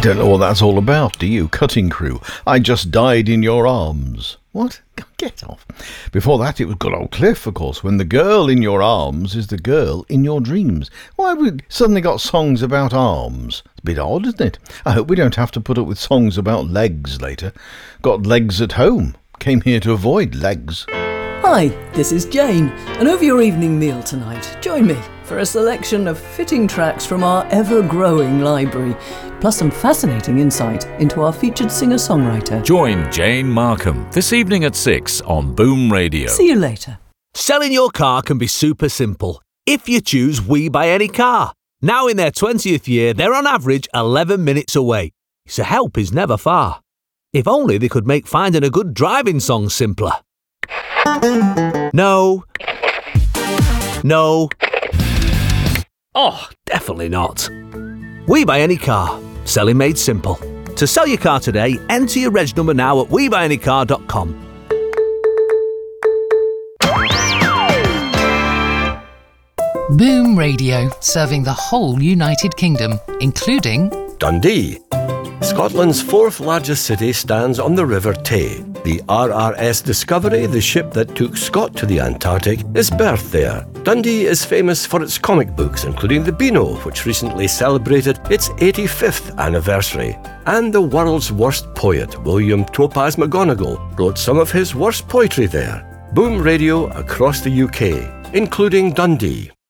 don't know what that's all about, do you? Cutting Crew. I Just Died in Your Arms. What? Get off. Before that, it was good old Cliff, of course, When the Girl in Your Arms is the Girl in Your Dreams. Why have we suddenly got songs about arms? It's a bit odd, isn't it? I hope we don't have to put up with songs about legs later. Got legs at home. Came here to avoid legs. Hi, this is Jane, and over your evening meal tonight, join me for a selection of fitting tracks from our ever-growing library, plus some fascinating insight into our featured singer-songwriter. Join Jane Markham this evening at 6 on Boom Radio. See you later. Selling your car can be super simple if you choose We Buy Any Car. Now in their 20th year, they're on average 11 minutes away, so help is never far. If only they could make finding a good driving song simpler. No. Oh, definitely not. We Buy Any Car. Selling made simple. To sell your car today, enter your reg number now at webuyanycar.com. Boom Radio, serving the whole United Kingdom, including Dundee. Scotland's fourth largest city stands on the River Tay. The RRS Discovery, the ship that took Scott to the Antarctic, is berthed there. Dundee is famous for its comic books, including the Beano, which recently celebrated its 85th anniversary. And the world's worst poet, William Topaz McGonagall, wrote some of his worst poetry there. Boom Radio across the UK, including Dundee.